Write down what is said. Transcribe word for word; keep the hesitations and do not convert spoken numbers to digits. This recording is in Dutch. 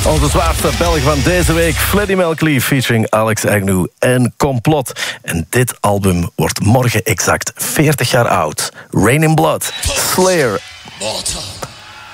Onze zwaarste Belg van deze week, Freddie Mercury featuring Alex Agnew en Complot. En dit album wordt morgen exact veertig jaar oud. Rain in Blood, Slayer.